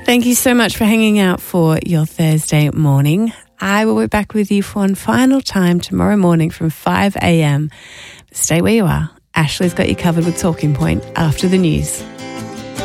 Thank you so much for hanging out for your Thursday morning. I will be back with you for one final time tomorrow morning from 5 a.m. Stay where you are. Ashley's got you covered with Talking Point after the news.